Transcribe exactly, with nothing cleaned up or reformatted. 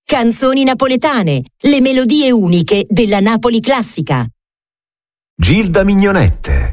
Canzoni napoletane, le melodie uniche della Napoli classica. Gilda Mignonette.